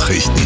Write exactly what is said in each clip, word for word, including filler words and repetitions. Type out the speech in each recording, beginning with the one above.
Nachrichten.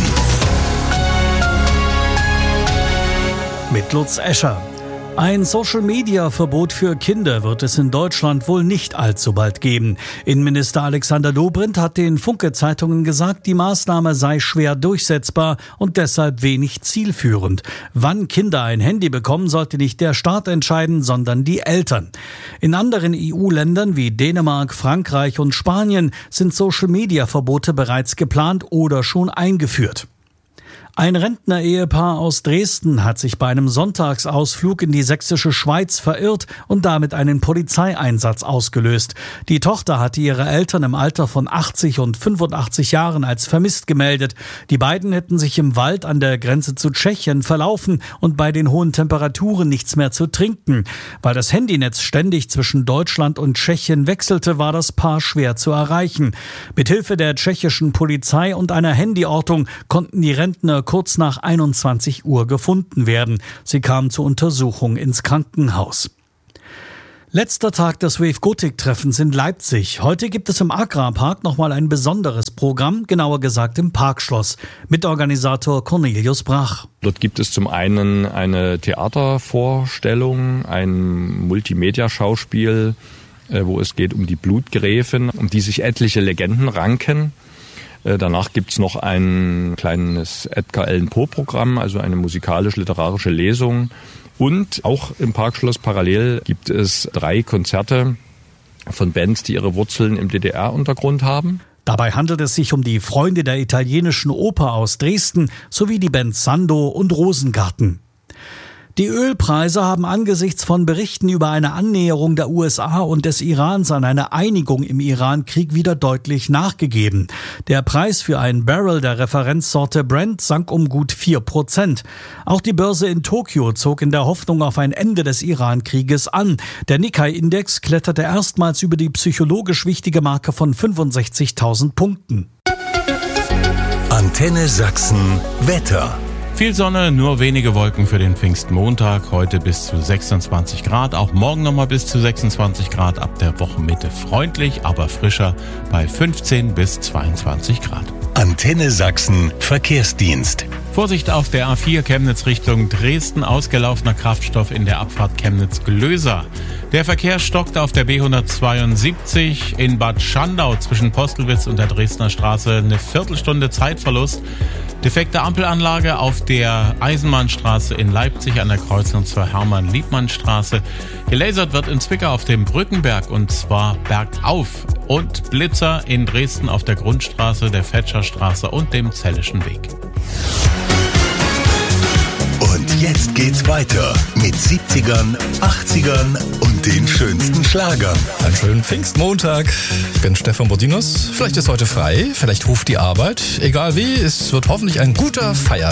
Mit Lutz Escher. Ein Social-Media-Verbot für Kinder wird es in Deutschland wohl nicht allzu bald geben. Innenminister Alexander Dobrindt hat den Funke-Zeitungen gesagt, die Maßnahme sei schwer durchsetzbar und deshalb wenig zielführend. Wann Kinder ein Handy bekommen, sollte nicht der Staat entscheiden, sondern die Eltern. In anderen E U-Ländern wie Dänemark, Frankreich und Spanien sind Social-Media-Verbote bereits geplant oder schon eingeführt. Ein Rentner-Ehepaar aus Dresden hat sich bei einem Sonntagsausflug in die sächsische Schweiz verirrt und damit einen Polizeieinsatz ausgelöst. Die Tochter hatte ihre Eltern im Alter von achtzig und fünfundachtzig Jahren als vermisst gemeldet. Die beiden hätten sich im Wald an der Grenze zu Tschechien verlaufen und bei den hohen Temperaturen nichts mehr zu trinken. Weil das Handynetz ständig zwischen Deutschland und Tschechien wechselte, war das Paar schwer zu erreichen. Mithilfe der tschechischen Polizei und einer Handyortung konnten die Rentner kurz nach einundzwanzig Uhr gefunden werden. Sie kamen zur Untersuchung ins Krankenhaus. Letzter Tag des Wave Gothic-Treffens in Leipzig. Heute gibt es im Agrarpark nochmal ein besonderes Programm, genauer gesagt im Parkschloss. Mitorganisator Cornelius Brach. Dort gibt es zum einen eine Theatervorstellung, ein Multimedia-Schauspiel, wo es geht um die Blutgräfin, um die sich etliche Legenden ranken. Danach gibt's noch ein kleines Edgar Allan Poe-Programm, also eine musikalisch-literarische Lesung. Und auch im Parkschloss parallel gibt es drei Konzerte von Bands, die ihre Wurzeln im D D R-Untergrund haben. Dabei handelt es sich um die Freunde der italienischen Oper aus Dresden sowie die Band Sando und Rosengarten. Die Ölpreise haben angesichts von Berichten über eine Annäherung der U S A und des Irans an eine Einigung im Iran-Krieg wieder deutlich nachgegeben. Der Preis für einen Barrel der Referenzsorte Brent sank um gut vier Prozent. Auch die Börse in Tokio zog in der Hoffnung auf ein Ende des Iran-Krieges an. Der Nikkei-Index kletterte erstmals über die psychologisch wichtige Marke von fünfundsechzigtausend Punkten. Antenne Sachsen Wetter. Viel Sonne, nur wenige Wolken für den Pfingstmontag. Heute bis zu sechsundzwanzig Grad. Auch morgen nochmal bis zu sechsundzwanzig Grad. Ab der Wochenmitte freundlich, aber frischer bei fünfzehn bis zweiundzwanzig Grad. Antenne Sachsen Verkehrsdienst. Vorsicht auf der A vier Chemnitz Richtung Dresden. Ausgelaufener Kraftstoff in der Abfahrt Chemnitz-Glöser. Der Verkehr stockt auf der B hundertzweiundsiebzig in Bad Schandau zwischen Postelwitz und der Dresdner Straße. Eine Viertelstunde Zeitverlust. Defekte Ampelanlage auf der Eisenbahnstraße in Leipzig an der Kreuzung zur Hermann-Liebmann-Straße. Gelasert wird in Zwickau auf dem Brückenberg und zwar bergauf. Und Blitzer in Dresden auf der Grundstraße, der Fetscherstraße und dem Zellischen Weg. Und jetzt geht's weiter mit siebzigern, achtzigern und den schönsten Schlagern. Einen schönen Pfingstmontag. Ich bin Stefan Bodinos. Vielleicht ist heute frei, vielleicht ruft die Arbeit. Egal wie, es wird hoffentlich ein guter Feiertag.